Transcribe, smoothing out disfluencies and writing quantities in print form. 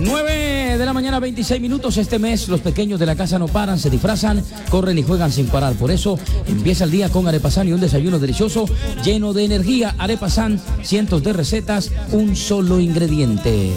9 de la mañana, 26 minutos. Este mes los pequeños de la casa no paran, se disfrazan, corren y juegan sin parar. Por eso empieza el día con Arepasan y un desayuno delicioso lleno de energía. Arepasan, cientos de recetas, un solo ingrediente.